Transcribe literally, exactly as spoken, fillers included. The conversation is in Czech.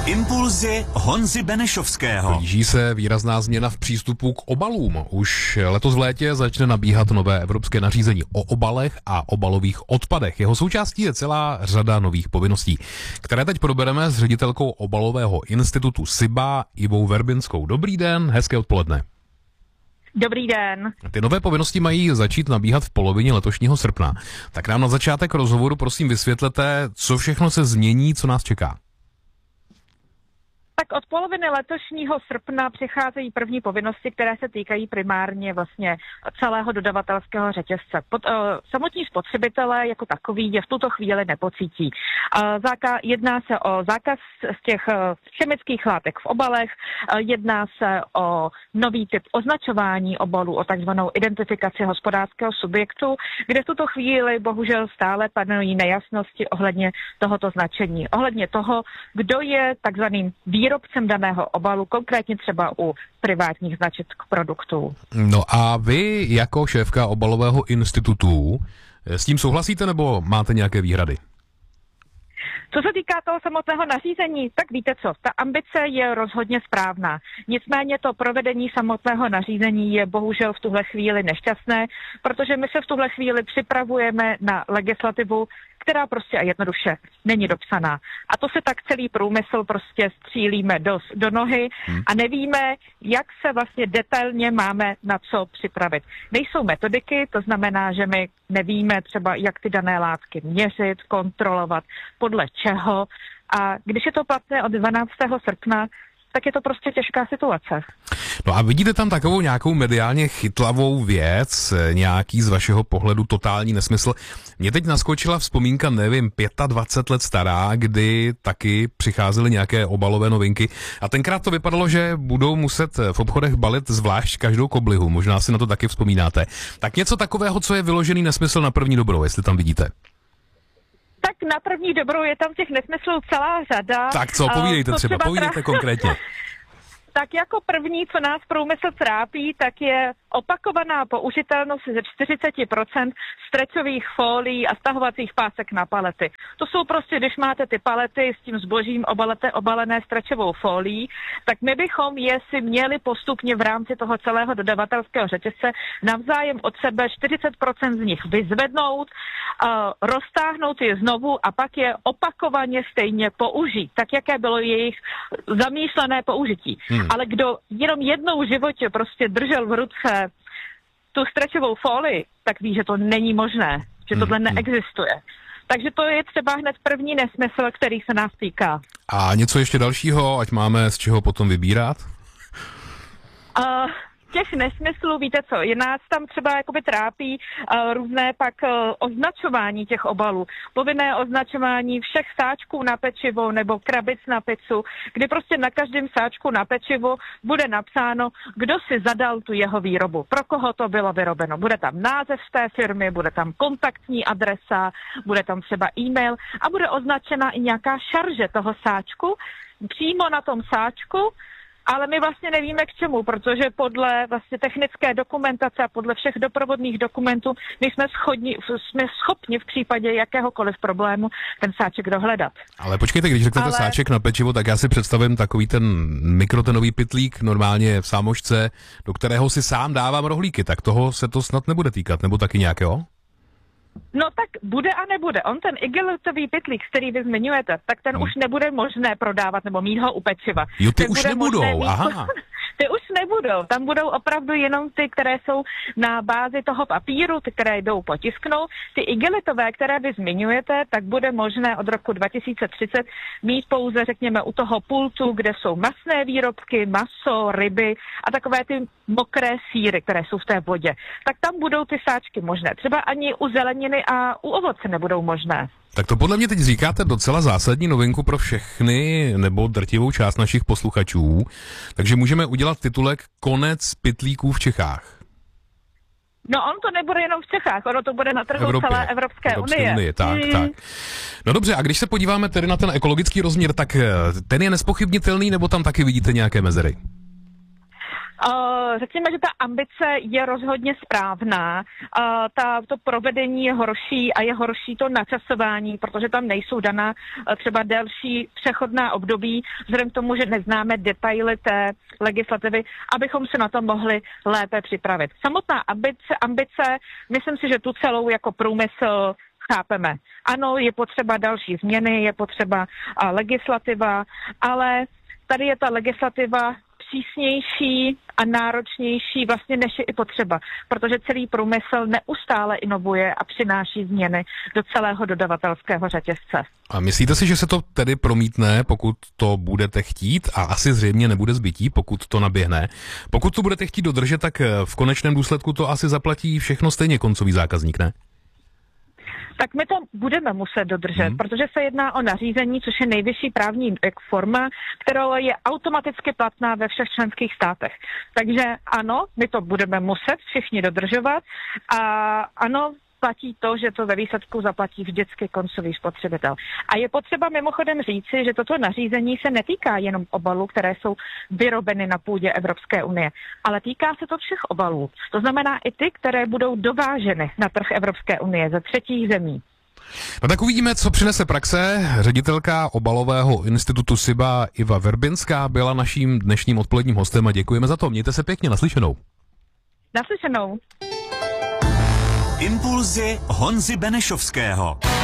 Impulzy Honzy Benešovského. Blíží se výrazná změna v přístupu k obalům. Už letos v létě začne nabíhat nové evropské nařízení o obalech a obalových odpadech. Jeho součástí je celá řada nových povinností, které teď probereme s ředitelkou obalového institutu SIBA Ivou Verbinskou. Dobrý den, hezké odpoledne. Dobrý den. Ty nové povinnosti mají začít nabíhat v polovině letošního srpna. Tak nám na začátek rozhovoru prosím vysvětlete, co všechno se změní, co nás čeká. Tak od poloviny letošního srpna přicházejí první povinnosti, které se týkají primárně vlastně celého dodavatelského řetězce. Pod, uh, samotní spotřebitelé jako takový je v tuto chvíli nepocítí. Uh, záka, jedná se o zákaz z těch uh, chemických látek v obalech, uh, jedná se o nový typ označování obalů, o takzvanou identifikaci hospodářského subjektu, kde v tuto chvíli bohužel stále panují nejasnosti ohledně tohoto značení. Ohledně toho, kdo je takzvaným výrobcem daného obalu, konkrétně třeba u privátních značek produktů. No a vy jako šéfka obalového institutu s tím souhlasíte nebo máte nějaké výhrady? Co se týká toho samotného nařízení, tak víte co, ta ambice je rozhodně správná. Nicméně to provedení samotného nařízení je bohužel v tuhle chvíli nešťastné, protože my se v tuhle chvíli připravujeme na legislativu, která prostě a jednoduše není dopsaná. A to se tak celý průmysl prostě střílíme do, do nohy a nevíme, jak se vlastně detailně máme na co připravit. Nejsou metodiky, to znamená, že my nevíme třeba, jak ty dané látky měřit, kontrolovat, podle čeho. A když je to platné od dvanáctého srpna, tak je to prostě těžká situace. No a vidíte tam takovou nějakou mediálně chytlavou věc, nějaký z vašeho pohledu totální nesmysl? Mně teď naskočila vzpomínka, nevím, dvacet pět let stará, kdy taky přicházely nějaké obalové novinky a tenkrát to vypadalo, že budou muset v obchodech balit zvlášť každou koblihu, možná si na to taky vzpomínáte. Tak něco takového, co je vyložený nesmysl na první dobrou, jestli tam vidíte. Tak na první dobrou je tam těch nesmyslů celá řada. Tak co, povídejte uh, třeba, třeba povídejte tra... konkrétně. Tak jako první, co nás průmysl trápí, tak je opakovaná použitelnost ze čtyřicet procent stretchových fólií a stahovacích pásek na palety. To jsou prostě, když máte ty palety s tím zbožím obalete, obalené stretchovou fólií, tak my bychom je si měli postupně v rámci toho celého dodavatelského řetězce navzájem od sebe čtyřicet procent z nich vyzvednout, uh, roztáhnout je znovu a pak je opakovaně stejně použít, tak jaké bylo jejich zamýšlené použití. Hmm. Ale kdo jenom jednou v životě prostě držel v ruce tu stretchovou folii, tak ví, že to není možné, že tohle neexistuje. Takže to je třeba hned první nesmysl, který se nás týká. A něco ještě dalšího, ať máme z čeho potom vybírat? Uh, těch nesmyslů, víte co, je nás tam třeba jakoby trápí uh, různé pak uh, označování těch obalů. Povinné označování všech sáčků na pečivo nebo krabic na pizzu, kdy prostě na každém sáčku na pečivo bude napsáno, kdo si zadal tu jeho výrobu, pro koho to bylo vyrobeno. Bude tam název z té firmy, bude tam kontaktní adresa, bude tam třeba e-mail a bude označena i nějaká šarže toho sáčku přímo na tom sáčku. Ale my vlastně nevíme k čemu, protože podle vlastně technické dokumentace a podle všech doprovodných dokumentů my jsme, schodni, jsme schopni v případě jakéhokoliv problému ten sáček dohledat. Ale počkejte, když řeknete Ale... sáček na pečivo, tak já si představím takový ten mikrotenový pytlík normálně v sámošce, do kterého si sám dávám rohlíky, tak toho se to snad nebude týkat, nebo taky nějakého? No tak bude a nebude. On ten igelitový pytlík, který vy zmiňujete, tak ten hmm. už nebude možné prodávat nebo mít ho u pečiva. Jo, ty ten už nebudou, aha. Ty už nebudou. Tam budou opravdu jenom ty, které jsou na bázi toho papíru, ty, které jdou potisknout. Ty igelitové, které vy zmiňujete, tak bude možné od roku dva tisíce třicet mít pouze, řekněme, u toho pultu, kde jsou masné výrobky, maso, ryby a takové ty mokré sýry, které jsou v té vodě. Tak tam budou ty sáčky možné. Třeba ani u zeleniny a u ovoce nebudou možné. Tak to podle mě teď říkáte docela zásadní novinku pro všechny nebo drtivou část našich posluchačů. Takže můžeme udělat titulek Konec pytlíků v Čechách. No on to nebude jenom v Čechách, ono to bude na trhu Evropě, celé Evropské, Evropské unie. unie. Tak, hmm. tak. No dobře, a když se podíváme tedy na ten ekologický rozměr, tak ten je nespochybnitelný nebo tam taky vidíte nějaké mezery? Uh, řekněme, že ta ambice je rozhodně správná. Uh, ta, to provedení je horší a je horší to načasování, protože tam nejsou daná uh, třeba delší přechodná období, vzhledem k tomu, že neznáme detaily té legislativy, abychom se na to mohli lépe připravit. Samotná ambice, ambice, myslím si, že tu celou jako průmysl chápeme. Ano, je potřeba další změny, je potřeba uh, legislativa, ale tady je ta legislativa přísnější a náročnější vlastně než je i potřeba, protože celý průmysl neustále inovuje a přináší změny do celého dodavatelského řetězce. A myslíte si, že se to tedy promítne, pokud to budete chtít, a asi zřejmě nebude zbytí, pokud to naběhne? Pokud to budete chtít dodržet, tak v konečném důsledku to asi zaplatí všechno stejně koncový zákazník, ne? Tak my to budeme muset dodržet, hmm. protože se jedná o nařízení, což je nejvyšší právní forma, která je automaticky platná ve všech členských státech. Takže ano, my to budeme muset všichni dodržovat a ano, platí to, že to ve výsledku zaplatí vždycky koncový spotřebitel. A je potřeba mimochodem říci, že toto nařízení se netýká jenom obalů, které jsou vyrobeny na půdě Evropské unie, ale týká se to všech obalů. To znamená i ty, které budou dováženy na trh Evropské unie ze třetích zemí. No tak uvidíme, co přinese praxe. Ředitelka obalového institutu SIBA Iva Verbinská byla naším dnešním odpoledním hostem a děkujeme za to. Mějte se pěkně, naslyšenou. Naslyšenou. Impulzy Honzy Benešovského.